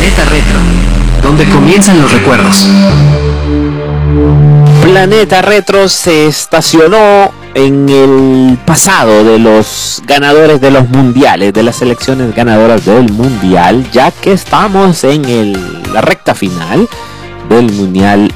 Planeta Retro, donde comienzan los recuerdos. Planeta Retro se estacionó en el pasado de los ganadores de los mundiales, de las selecciones ganadoras del mundial, ya que estamos en la recta final del mundial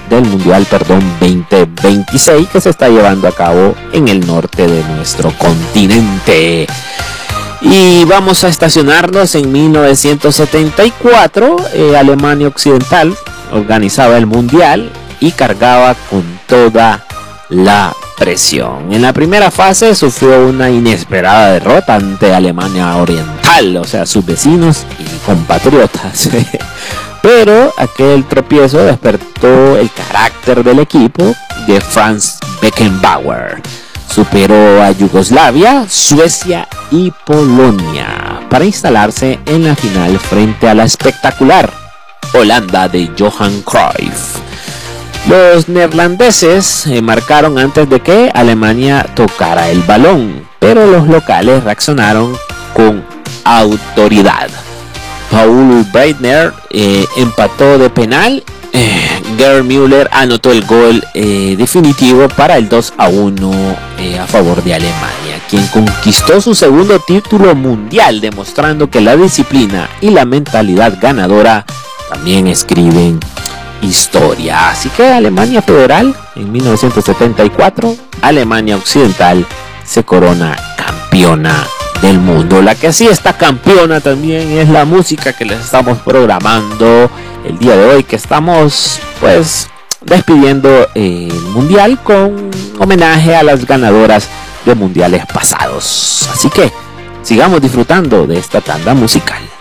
2026, que se está llevando a cabo en el norte de nuestro continente. Y vamos a estacionarnos en 1974. Alemania Occidental organizaba el mundial y cargaba con toda la presión. En la primera fase sufrió una inesperada derrota ante Alemania Oriental, o sea, sus vecinos y compatriotas. Pero aquel tropiezo despertó el carácter del equipo de Franz Beckenbauer. Superó a Yugoslavia, Suecia y Polonia para instalarse en la final frente a la espectacular Holanda de Johan Cruyff. Los neerlandeses marcaron antes de que Alemania tocara el balón, pero los locales reaccionaron con autoridad. Paul Breitner empató de penal. Gerd Müller anotó el gol definitivo para el 2-1 a favor de Alemania, quien conquistó su segundo título mundial, demostrando que la disciplina y la mentalidad ganadora también escriben historia. Así que Alemania Federal en 1974, Alemania Occidental se corona campeona del mundo. La que sí está campeona también es la música que les estamos programando el día de hoy, que estamos pues despidiendo el mundial con homenaje a las ganadoras de mundiales pasados. Así que sigamos disfrutando de esta tanda musical.